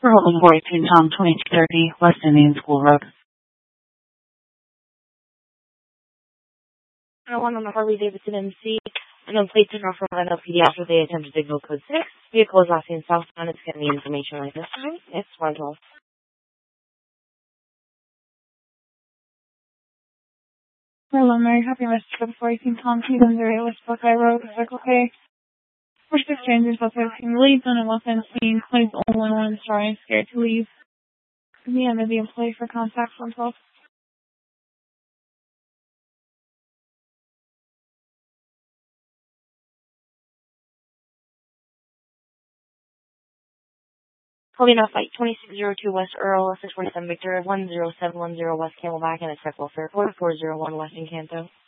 We're holding for 18 Tom 2230 West Indian School Road. I want on the Harley Davidson MC, and then plates are from NLPD after they attempted signal code 6. Vehicle is asking southbound. It's getting the information right this time. It's 112. Hello, Mary. Happy message for the 418 Tom 210 West Buckeye Road, Circle K. First exchanges both have seen leads on a weapon scene. Claims only one story and scared to leave. The end of the employee for contact 112. Holding off Flight 2602 West Earl, 647 Victor, 10710 West Camelback, and acceptable Fairport, 401 West Encanto.